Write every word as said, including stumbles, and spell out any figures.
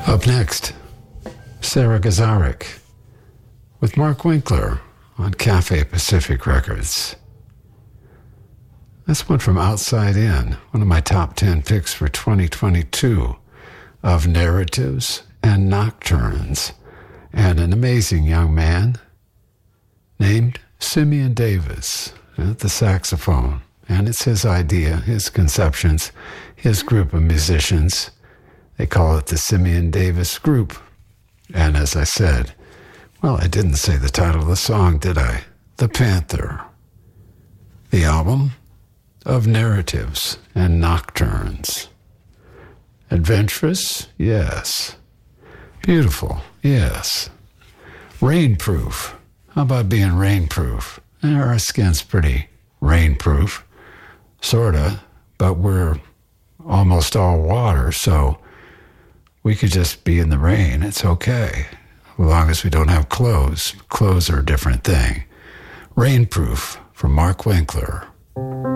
Up next, Sarah Gazarek with Mark Winkler on Cafe Pacific Records. That's one from Outside In, one of my top ten picks for twenty twenty-two of narratives and nocturnes, and an amazing young man named Simeon Davis at the saxophone. And it's his idea, his conceptions, his group of musicians. They call it the Simeon Davis Group. And as I said, well, I didn't say the title of the song, did I? The Panther. The album of narratives and nocturnes. Adventurous? Yes. Beautiful? Yes. Rainproof? How about being rainproof? Our skin's pretty rainproof, sorta, but we're almost all water, so we could just be in the rain. It's okay, as long as we don't have clothes. Clothes are a different thing. Rainproof from Mark Winkler.